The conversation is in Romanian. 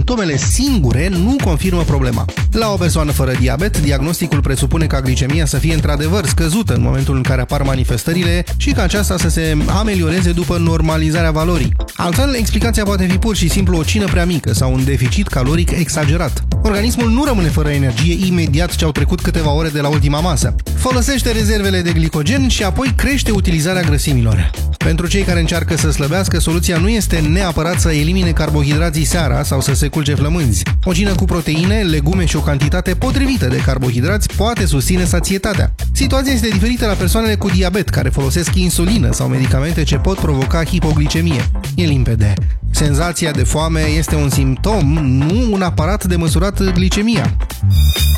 simptomele singure nu confirmă problema. La o persoană fără diabet, diagnosticul presupune ca glicemia să fie într-adevăr scăzută în momentul în care apar manifestările și ca aceasta să se amelioreze după normalizarea valorii. Altfel, explicația poate fi pur și simplu o cină prea mică sau un deficit caloric exagerat. Organismul nu rămâne fără energie imediat ce au trecut câteva ore de la ultima masă. Folosește rezervele de glicogen și apoi crește utilizarea grăsimilor. Pentru cei care încearcă să slăbească, soluția nu este neapărat să elimine carbohidrații seara sau să se culce flămânzi. O cină cu proteine, legume și o cantitate potrivită de carbohidrați poate susține sațietatea. Situația este diferită la persoanele cu diabet care folosesc insulină sau medicamente ce pot provoca hipoglicemie. E limpede. Senzația de foame este un simptom, nu un aparat de măsurat glicemia.